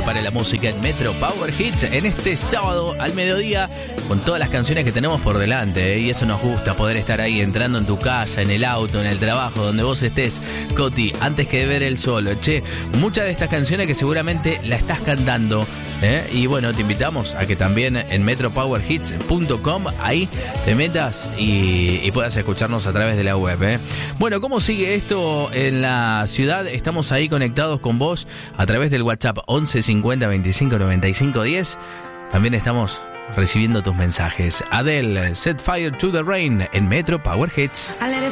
prepare la música en Metro Power Hits en este sábado al mediodía con todas las canciones que tenemos por delante, y eso nos gusta, poder estar ahí entrando en tu casa, en el auto, en el trabajo, donde vos estés, Coti, antes que ver el sol. Che, muchas de estas canciones que seguramente la estás cantando, y bueno, te invitamos a que también en metropowerhits.com ahí te metas y puedas escucharnos a través de la web. Bueno, ¿cómo sigue esto en la ciudad? Estamos ahí conectados con vos a través del WhatsApp 11 50 25 95 10. También estamos recibiendo tus mensajes. Adele, Set Fire to the Rain en Metro Power Hits.